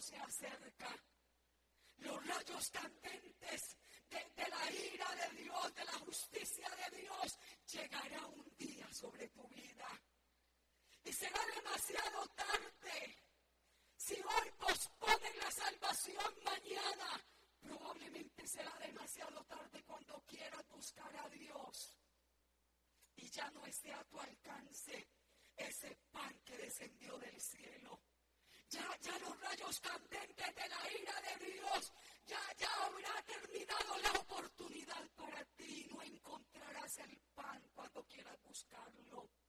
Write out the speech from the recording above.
se acerca. Los rayos candentes de la ira de Dios, de la justicia de Dios, llegará un día sobre tu vida. Y será demasiado tarde. Si hoy posponen la salvación mañana, probablemente será demasiado tarde cuando quieras buscar a Dios. Y ya no esté a tu alcance ese pan que descendió del cielo. Ya los rayos candentes de la ira de Dios, ya habrá terminado la oportunidad para ti. No encontrarás el pan cuando quieras buscarlo.